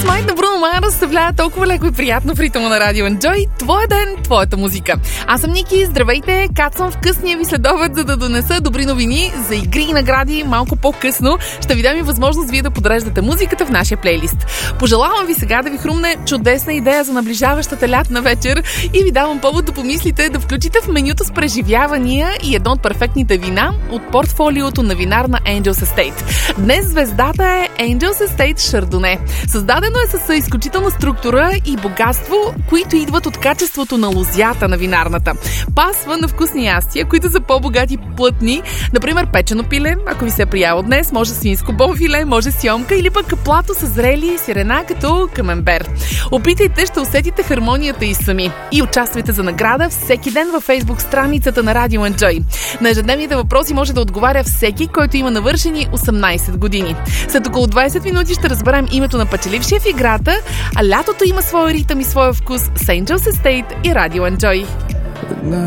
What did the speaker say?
Dynamite на Бруно Марс се влияе толкова леко и приятно в ритъма на Радио Enjoy. Твоя ден, твоята музика. Аз съм Ники, здравейте, кацам в късния ви следобед, за да донеса добри новини за игри и награди малко по-късно. Ще ви дам и възможност вие да подреждате музиката в нашия плейлист. Пожелавам ви сега да ви хрумне чудесна идея за наближаващата лятна вечер и ви давам повод да помислите да включите в менюто с преживявания и едно от перфектните вина от портфолиото на винарна Angels Estate. Днес звездата е Angels Estate Chardonnay. Създадено е с изключителна структура и богатство, които идват от качеството на лозята на винарната. Пасва на вкусни ястия, които са по-богати плътни, например печено пиле, ако ви се е прияло днес, може свинско бонфиле, може сьомка или пък плато с зрели сирена като камембер. Опитайте, ще усетите хармонията и сами. И участвайте за награда всеки ден във Facebook страницата на Radio Enjoy. На ежедневните въпроси може да отговаря всеки, който има навършени 18 години. След около 20 минути ще разберем името на печелившия в играта, а лятото има своя ритъм и своя вкус с Angels Estate и Radio Enjoy.